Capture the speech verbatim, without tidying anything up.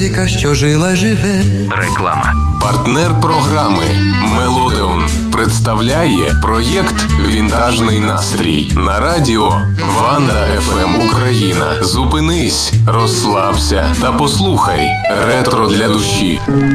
Що жила, живе. Реклама. Партнер програми Мелодеон представляє проєкт «Вінтажний настрій» на радіо Ванда еф ем Україна. Зупинись, розслабся та послухай ретро для душі.